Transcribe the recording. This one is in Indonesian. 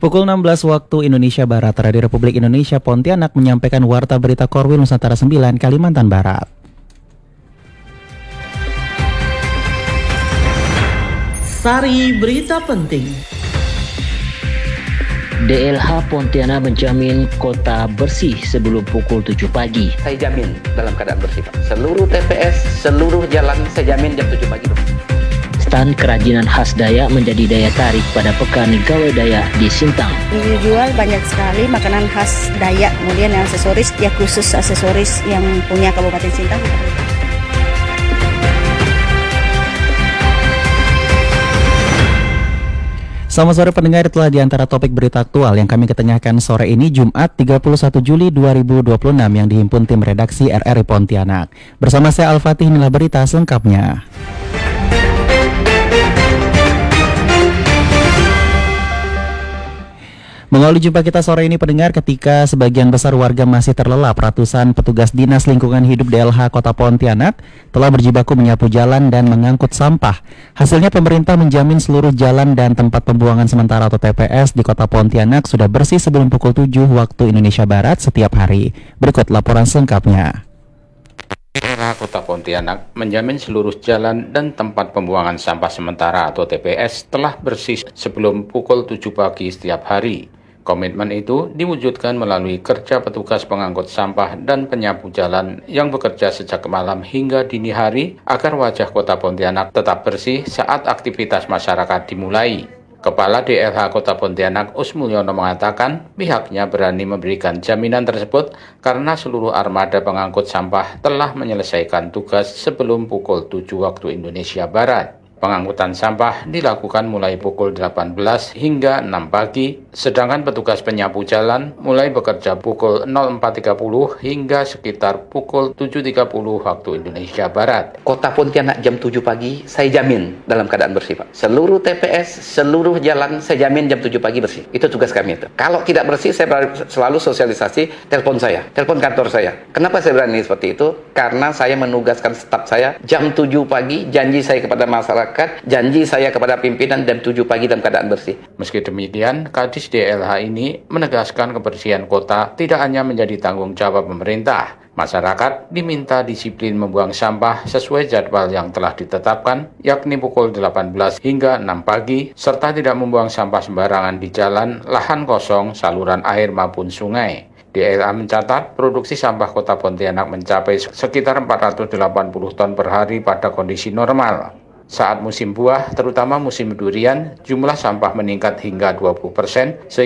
Pukul 16 waktu Indonesia Barat, Radio Republik Indonesia Pontianak menyampaikan Warta Berita Korwil Nusantara 9, Kalimantan Barat. Sari berita penting. DLH Pontianak menjamin kota bersih sebelum pukul 7 pagi. Saya jamin dalam keadaan bersih, Pak. Seluruh TPS, seluruh jalan saya jamin jam 7 pagi. Stand kerajinan khas Dayak menjadi daya tarik pada Pekan Gawe Dayak di Sintang. Dijual banyak sekali makanan khas Dayak, kemudian yang aksesoris, ya khusus aksesoris yang punya Kabupaten Sintang. Selamat sore pendengar, itulah di antara topik berita aktual yang kami ketengahkan sore ini Jumat 31 Juli 2026 yang dihimpun tim redaksi RRI Pontianak. Bersama saya Al-Fatih, inilah berita selengkapnya. Mengawali jumpa kita sore ini pendengar, ketika sebagian besar warga masih terlelap, ratusan petugas Dinas Lingkungan Hidup DLH Kota Pontianak telah berjibaku menyapu jalan dan mengangkut sampah. Hasilnya pemerintah menjamin seluruh jalan dan tempat pembuangan sementara atau TPS di Kota Pontianak sudah bersih sebelum pukul 7 waktu Indonesia Barat setiap hari. Berikut laporan selengkapnya. DLH Kota Pontianak menjamin seluruh jalan dan tempat pembuangan sampah sementara atau TPS telah bersih sebelum pukul 7 pagi setiap hari. Komitmen itu diwujudkan melalui kerja petugas pengangkut sampah dan penyapu jalan yang bekerja sejak malam hingga dini hari agar wajah Kota Pontianak tetap bersih saat aktivitas masyarakat dimulai. Kepala DLH Kota Pontianak Usmulyono mengatakan pihaknya berani memberikan jaminan tersebut karena seluruh armada pengangkut sampah telah menyelesaikan tugas sebelum pukul 7 waktu Indonesia Barat. Pengangkutan sampah dilakukan mulai pukul 18 hingga 6 pagi, sedangkan petugas penyapu jalan mulai bekerja pukul 04.30 hingga sekitar pukul 7.30 waktu Indonesia Barat. Kota Pontianak jam 7 pagi saya jamin dalam keadaan bersih, Pak. Seluruh TPS, seluruh jalan saya jamin jam 7 pagi bersih. Itu tugas kami itu. Kalau tidak bersih, saya selalu sosialisasi, telepon saya, telepon kantor saya. Kenapa saya berani seperti itu? Karena saya menugaskan staf saya jam 7 pagi, janji saya kepada masyarakat, janji saya kepada pimpinan jam 7 pagi dalam keadaan bersih. Meski demikian, Kadis DLH ini menegaskan kebersihan kota tidak hanya menjadi tanggung jawab pemerintah. Masyarakat diminta disiplin membuang sampah sesuai jadwal yang telah ditetapkan, yakni pukul 18 hingga 6 pagi, serta tidak membuang sampah sembarangan di jalan, lahan kosong, saluran air maupun sungai. DLH mencatat produksi sampah Kota Pontianak mencapai sekitar 480 ton per hari pada kondisi normal. Saat musim buah, terutama musim durian, jumlah sampah meningkat hingga 20%,